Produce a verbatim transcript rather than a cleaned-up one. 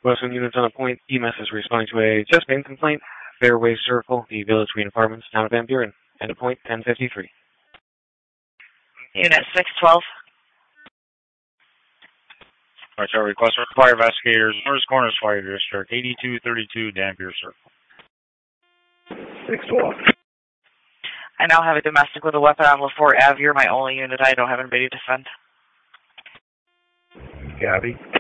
Western units on a point. E M S is responding to a chest pain complaint. Fairway Circle, the Village Green Apartments, town of Van Buren. End of point ten fifty-three. Unit six twelve. Alright, so request for fire investigators, Norris Corners Fire District, eighty-two thirty-two Dampier Circle. six twelve. I now have a domestic with a weapon on LaForte Ave. You're my only unit. I don't have anybody to defend. Gabby.